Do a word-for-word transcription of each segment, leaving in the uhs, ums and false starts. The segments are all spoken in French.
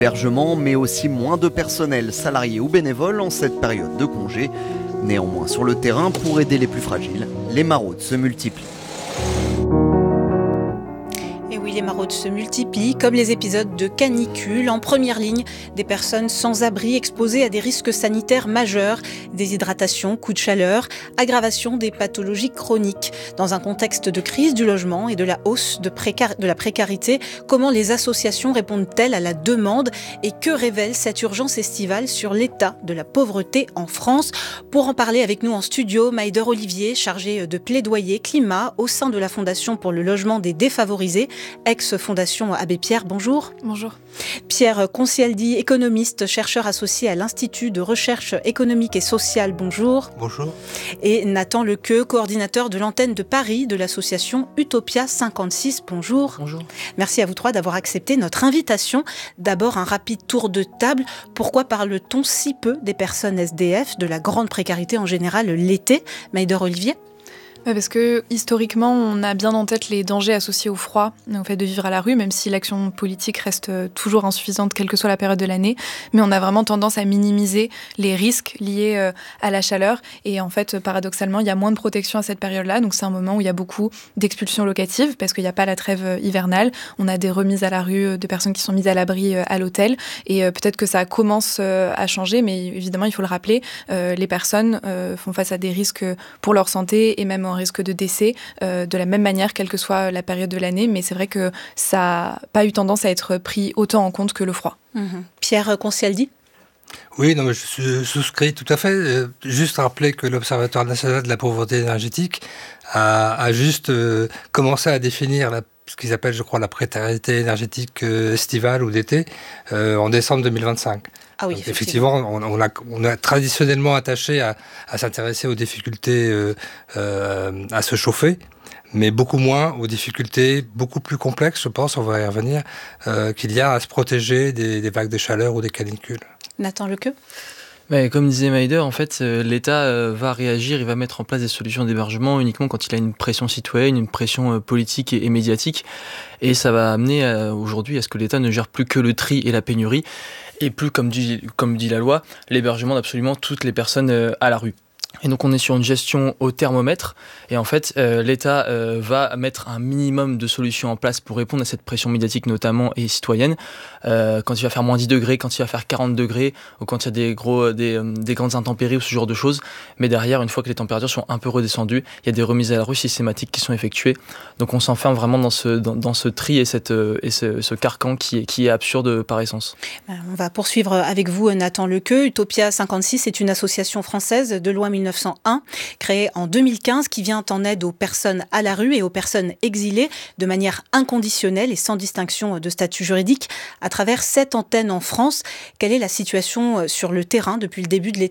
Hébergement, mais aussi moins de personnel, salariés ou bénévoles en cette période de congé. Néanmoins, sur le terrain, pour aider les plus fragiles, les maraudes se multiplient. Et oui, les maraudes se multiplient, comme les épisodes de canicule. En première ligne, des personnes sans abri exposées à des risques sanitaires majeurs, déshydratation, coups de chaleur, aggravation des pathologies chroniques. Dans un contexte de crise du logement et de la hausse de, précar- de la précarité, comment les associations répondent-elles à la demande et que révèle cette urgence estivale sur l'état de la pauvreté en France? Pour en parler avec nous en studio, Maïder Olivier, chargée de plaidoyer climat au sein de la Fondation pour le logement des défavorisés, ex-Fondation Abbé Pierre, bonjour. Bonjour. Pierre Concialdi, économiste, chercheur associé à l'Institut de recherche économique et sociale, bonjour. Bonjour. Et Nathan Lequeux, coordinateur de l'antenne de Paris de l'association Utopia cinquante-six, bonjour. Bonjour. Merci à vous trois d'avoir accepté notre invitation. D'abord, un rapide tour de table. Pourquoi parle-t-on si peu des personnes S D F, de la grande précarité en général l'été? Maïder Olivier? Parce que historiquement, on a bien en tête les dangers associés au froid, au fait de vivre à la rue, même si l'action politique reste toujours insuffisante, quelle que soit la période de l'année. Mais on a vraiment tendance à minimiser les risques liés à la chaleur. Et en fait, paradoxalement, il y a moins de protection à cette période-là. Donc c'est un moment où il y a beaucoup d'expulsions locatives, parce qu'il n'y a pas la trêve hivernale. On a des remises à la rue de personnes qui sont mises à l'abri à l'hôtel. Et peut-être que ça commence à changer, mais évidemment, il faut le rappeler, les personnes font face à des risques pour leur santé et même en risque de décès euh, de la même manière, quelle que soit la période de l'année. Mais c'est vrai que ça n'a pas eu tendance à être pris autant en compte que le froid. Mmh. Pierre Concialdi? Oui, non, mais je souscris tout à fait. Euh, juste rappeler que l'Observatoire national de la pauvreté énergétique a, a juste euh, commencé à définir la, ce qu'ils appellent, je crois, la précarité énergétique euh, estivale ou d'été euh, en décembre deux mille vingt-cinq. Ah oui, Donc, effectivement, effectivement on, on, a, on a traditionnellement attaché à, à s'intéresser aux difficultés euh, euh, à se chauffer, mais beaucoup moins aux difficultés beaucoup plus complexes, je pense, on va y revenir, euh, qu'il y a à se protéger des, des vagues de chaleur ou des canicules. Nathan Lequeux? Mais comme disait Maïder, en fait, euh, l'État euh, va réagir, il va mettre en place des solutions d'hébergement uniquement quand il a une pression citoyenne, une pression euh, politique et, et médiatique. Et ça va amener euh, aujourd'hui à ce que l'État ne gère plus que le tri et la pénurie, et plus, comme dit, comme dit la loi, l'hébergement d'absolument toutes les personnes euh, à la rue. Et donc on est sur une gestion au thermomètre et en fait euh, l'État euh, va mettre un minimum de solutions en place pour répondre à cette pression médiatique notamment et citoyenne euh, quand il va faire moins dix degrés, quand il va faire quarante degrés ou quand il y a des, gros, des, des grandes intempéries ou ce genre de choses. Mais derrière, une fois que les températures sont un peu redescendues, il y a des remises à la rue systématiques qui sont effectuées. Donc on s'enferme vraiment dans ce, dans, dans ce tri et, cette, et ce, ce carcan qui est, qui est absurde par essence. On va poursuivre avec vous Nathan Lequeux. Utopia cinquante-six est une association française de loi mille neuf cent un, créée en deux mille quinze, qui vient en aide aux personnes à la rue et aux personnes exilées de manière inconditionnelle et sans distinction de statut juridique à travers sept antennes en France. Quelle est la situation sur le terrain depuis le début de l'été ?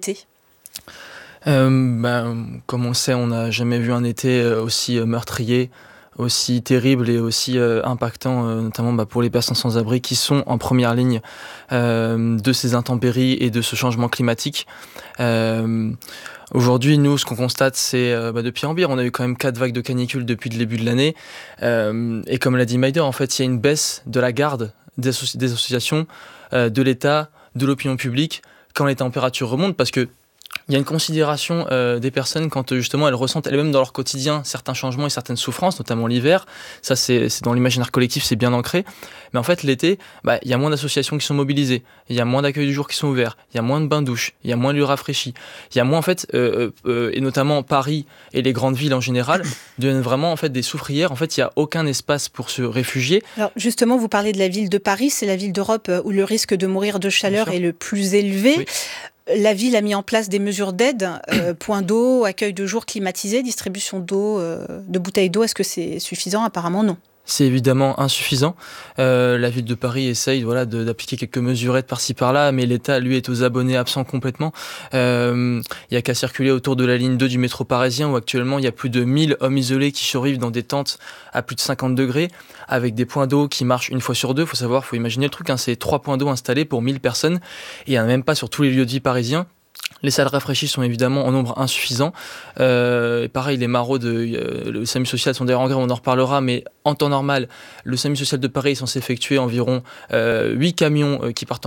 euh, ben, Comme on le sait, on n'a jamais vu un été aussi meurtrier, aussi terrible et aussi euh, impactant, euh, notamment bah, pour les personnes sans abri qui sont en première ligne euh, de ces intempéries et de ce changement climatique. Euh, Aujourd'hui, nous, ce qu'on constate, c'est euh, bah, de pire en pire. On a eu quand même quatre vagues de canicule depuis le début de l'année. Euh, et comme l'a dit Maïder, en fait, il y a une baisse de la garde des, associ- des associations, euh, de l'État, de l'opinion publique, quand les températures remontent, parce que il y a une considération euh, des personnes quand justement elles ressentent elles-mêmes dans leur quotidien certains changements et certaines souffrances, notamment l'hiver. Ça, c'est, c'est dans l'imaginaire collectif, c'est bien ancré. Mais en fait, l'été, bah, il y a moins d'associations qui sont mobilisées, il y a moins d'accueils du jour qui sont ouverts, il y a moins de bains-douches, il y a moins de lieux rafraîchis, il y a moins en fait, euh, euh, et notamment Paris et les grandes villes en général, deviennent vraiment en fait des souffrières. En fait, il n'y a aucun espace pour se réfugier. Alors justement, vous parlez de la ville de Paris, c'est la ville d'Europe où le risque de mourir de chaleur est le plus élevé. Oui. La ville a mis en place des mesures d'aide, euh, points d'eau, accueil de jour climatisé, distribution d'eau, euh, de bouteilles d'eau. Est-ce que c'est suffisant ? Apparemment non. C'est évidemment insuffisant. Euh, la ville de Paris essaye voilà, de, d'appliquer quelques mesurettes par-ci par-là, mais l'État, lui, est aux abonnés absents complètement. Il euh, n'y a qu'à circuler autour de la ligne deux du métro parisien, où actuellement, il y a plus de mille hommes isolés qui survivent dans des tentes à plus de cinquante degrés, avec des points d'eau qui marchent une fois sur deux. Il faut savoir, il faut imaginer le truc, hein, c'est trois points d'eau installés pour mille personnes, et il n'y en a même pas sur tous les lieux de vie parisiens. Les salles rafraîchies sont évidemment en nombre insuffisant. Euh, pareil, les maraudes, euh, le SAMU social sont d'ailleurs en grève, on en reparlera, mais en temps normal, le SAMU social de Paris est censé effectuer environ euh, huit camions euh, qui partent en